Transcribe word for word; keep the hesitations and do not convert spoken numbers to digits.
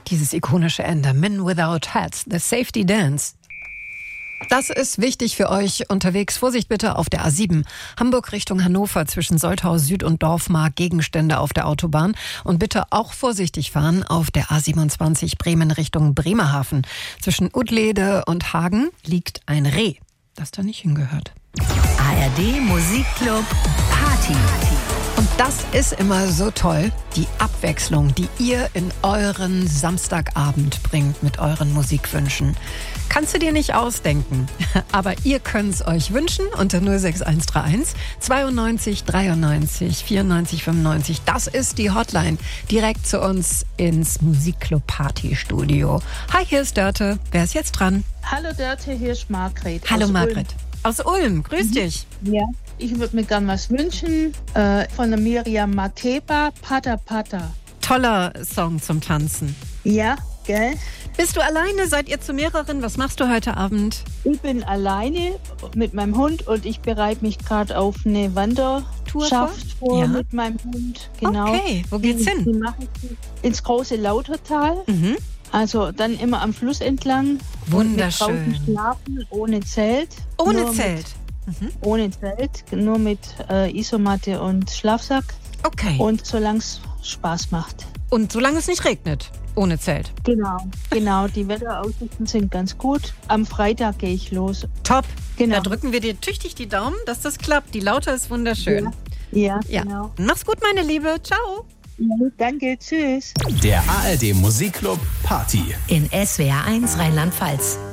Dieses ikonische Ende. Men Without Hats, The Safety Dance. Das ist wichtig für euch unterwegs. Vorsicht bitte auf der A sieben. Hamburg Richtung Hannover zwischen Soltau Süd und Dorfmark. Gegenstände auf der Autobahn. Und bitte auch vorsichtig fahren auf der A siebenundzwanzig Bremen Richtung Bremerhaven. Zwischen Udlede und Hagen liegt ein Reh, das da nicht hingehört. A R D Musikclub Party. Und das ist immer so toll, die Abwechslung, die ihr in euren Samstagabend bringt mit euren Musikwünschen. Kannst du dir nicht ausdenken, aber ihr könnt es euch wünschen unter null sechs eins drei eins zweiundneunzig dreiundneunzig vierundneunzig fünfundneunzig. Das ist die Hotline, direkt zu uns ins Musikclub Party Studio. Hi, hier ist Dörte. Wer ist jetzt dran? Hallo Dörte, hier ist Margret. Hallo aus Margret. Ulm. Aus Ulm, grüß mhm. dich. Ja, ich würde mir gern was wünschen äh, von der Miriam Makeba, Pata Pata. Toller Song zum Tanzen. Ja, gell? Bist du alleine? Seid ihr zu mehreren? Was machst du heute Abend? Ich bin alleine mit meinem Hund und ich bereite mich gerade auf eine Wanderschaft vor ja. mit meinem Hund. Genau. Okay, wo geht's die, hin? Die mache ich ins große Lautertal. Mhm. Also dann immer am Fluss entlang. Wunderschön. Und mit draußen schlafen, ohne Zelt. Ohne nur Zelt? Mit, mhm. Ohne Zelt, nur mit äh, Isomatte und Schlafsack. Okay. Und solange es Spaß macht. Und solange es nicht regnet? Ohne Zelt? Genau, genau. Die Wetteraussichten sind ganz gut. Am Freitag gehe ich los. Top. Genau. Da drücken wir dir tüchtig die Daumen, dass das klappt. Die Lauter ist wunderschön. Ja, ja, ja. genau. Mach's gut, meine Liebe. Ciao. Ja, danke, tschüss. Der A R D Musikclub Party. In S W R eins Rheinland-Pfalz.